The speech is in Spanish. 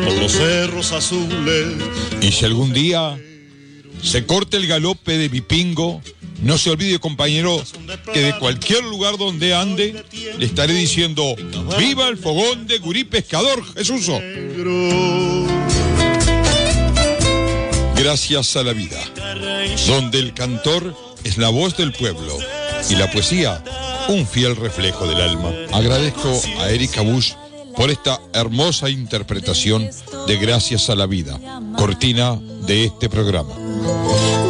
por los cerros azules. Y si algún día se corta el galope de mi pingo, no se olvide, compañero, que de cualquier lugar donde ande, le estaré diciendo: ¡viva el fogón de Gurí Pescador, Jesuso! Gracias a la vida, donde el cantor es la voz del pueblo y la poesía un fiel reflejo del alma. Agradezco a Erika Busch por esta hermosa interpretación de Gracias a la vida, cortina de este programa.